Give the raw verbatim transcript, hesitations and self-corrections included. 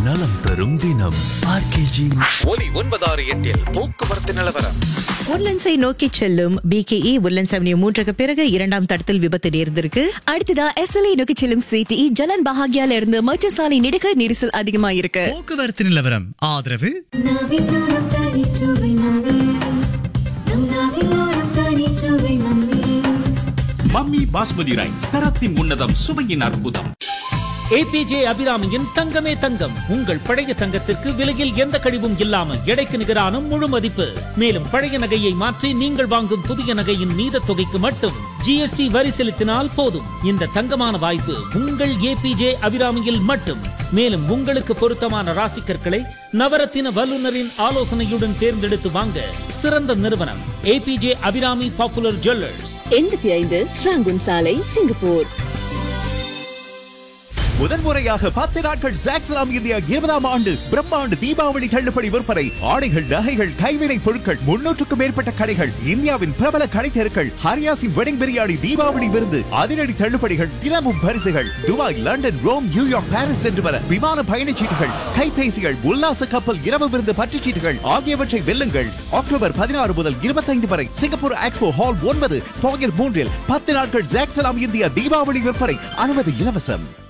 நலம் தரும் தினம். ஆர்கேஜி ஒலி ஒன்பதாறு எட்டில் போக்குவரத்து நிலவரம். உட்லண்ட்ஸை நோக்கி செல்லும் பிகேஇ உட்லண்ட்ஸ் அவென்யூ மூன்றுக்கு பிறகு இரண்டாம் தடத்தில் விபத்து நேர்ந்திருக்கு. அடுத்ததா எஸ்எல்ஏ நோக்கி செல்லும் சிடி ஜலன் பஹாகியால இருந்து மச்ச சாலை நெடுக நெரிசல் அதிகமா இருக்கு. போக்குவரத்து நிலவரம் ஆதரவு மம்மி பாஸ்மதி ரைஸ், தரத்தின் உன்னதம், சுவையின் அற்புதம். ஏபிஜே அபிராமியின் தங்கமே தங்கம். உங்கள் பழைய தங்கத்திற்கு விலையில் எந்த கழிவும் இல்லாமல் எடைக்கு நிகரான முழு மதிப்பு. மேலும் பழைய நகையை மாற்றி நீங்கள் வாங்கும் புதிய நகையின் மீத தொகைக்கு மட்டும் ஜிஎஸ்டி வரி செலுத்தினால் போதும். இந்த தங்கமான வாய்ப்பு உங்கள் ஏபிஜே அபிராமியில் மட்டும். மேலும் உங்களுக்கு பொருத்தமான ராசிக்கற்களை நவரத்தின வல்லுநரின் ஆலோசனையுடன் தேர்ந்தெடுத்து வாங்க சிறந்த நிறுவனம் ஏபிஜே அபிராமி பாப்புலர் ஜுவல்லர்ஸ், எண்பத்தி ஐந்து ஸ்ராங்குன் சாலை, சிங்கப்பூர். முதன்முறையாக பத்து நாட்கள் ஜாக்ஸ்லாம் இந்தியா இருபதாம் ஆண்டு பிரம்மாண்டு தீபாவளி தள்ளுபடி விற்பனை. ஆடைகள், நகைகள், கைவினை பொருட்கள், முன்னூற்றுக்கும் மேற்பட்ட கடைகள், இந்தியாவின் பிரபல கடை தெருக்கள், ஹரியாசின் வெட்டிங் பிரியாணி, தீபாவளி விருந்து, அதிரடி தள்ளுபடிகள், தினமும் பரிசுகள். Dubai, London, Rome, New York, Paris சென்று வர விமான பயணச்சீட்டுகள், கைபேசிகள், உல்லாச கப்பல் இரவு விருந்து பற்றுச்சீட்டுகள் ஆகியவற்றை வெல்லுங்கள். அக்டோபர் பதினாறு முதல் இருபத்தைந்து வரை சிங்கப்பூர் எக்ஸ்போ ஹால் ஒன்பது பாகர் மூன்றில் பத்து நாட்கள் ஜாக்ஸ்லாம் இந்தியா தீபாவளி விற்பனை. அனுமதி இலவசம்.